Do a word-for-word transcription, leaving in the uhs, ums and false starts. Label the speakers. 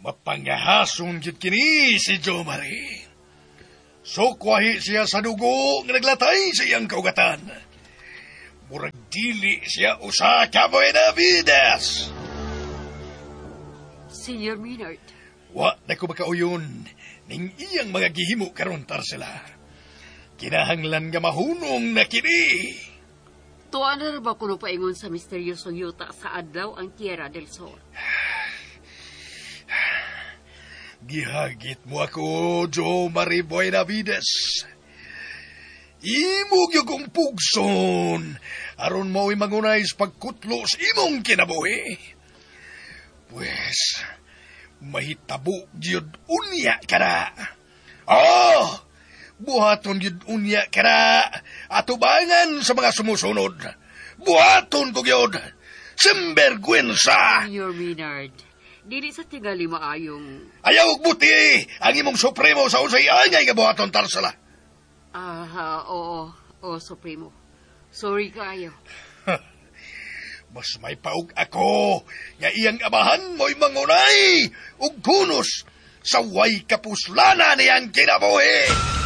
Speaker 1: Mapangahason gid kini si Jo Marie. Sukwahi siya sa dugo nga naglatay sa iyang kaugatan. Murag dili siya usa ka Buenavides.
Speaker 2: Senyor Maynard.
Speaker 1: Wa na ko makauyon ning iyang mga gihimo karon Tarsila. Kinahanglan nga mahunong na kini.
Speaker 2: Tuan na ba kuno paingon sa misteryosong yuta sa adlaw ang Tierra del Sol?
Speaker 1: Gihagit mo ako, Jo Marie Buenavides. Imo gyud kong pugson aron mo'y mangunay sa pagkutlo sa imong kinabuhi. Pues, mahitabo gyud unya ka na. Oh! Buhaton gyud unya ka na. Atubangan sa mga sumusunod. Buhaton ko gyud. Simbergwensa!
Speaker 2: Senyor Maynard, dili sa tigali maayong...
Speaker 1: Ayaw buti ang imong supremo sa unsay angay nga buhaton Tarsila.
Speaker 2: Ah, oo, oo, Supremo. Sorry kaayo.
Speaker 1: Mas may paug ako nga iyang amahan mo'y mangunay ug kunos sa way kapuslana niyang kinabuhi.